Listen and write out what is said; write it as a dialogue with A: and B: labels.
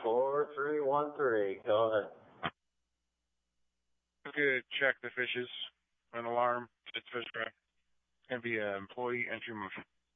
A: 4313. Go ahead.
B: Good. Check the fishes. An alarm. It's fish crack. Gonna be an employee entry motion.